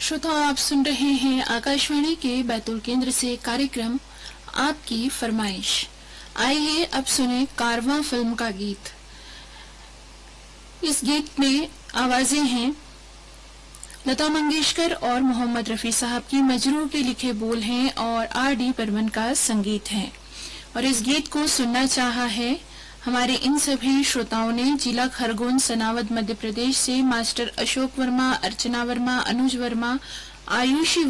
श्रोताओं, आप सुन रहे हैं आकाशवाणी के बैतूल केंद्र से कार्यक्रम आपकी फरमाइश। आइए अब सुने कारवां फिल्म का गीत। इस गीत में आवाजें हैं लता मंगेशकर और मोहम्मद रफी साहब की। मजरूह के लिखे बोल हैं और R.D. बर्मन का संगीत है। और इस गीत को सुनना चाहा है हमारे इन सभी श्रोताओं ने जिला खरगोन सनावद मध्य प्रदेश से मास्टर अशोक वर्मा, अर्चना वर्मा, अनुज वर्मा, आयुषी